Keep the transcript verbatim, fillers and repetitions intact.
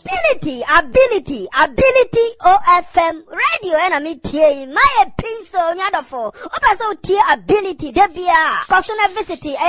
ability, ability, ability O F M radio and a meeting. My pin so nyadofo. Opa so tea ability debia. Personal visit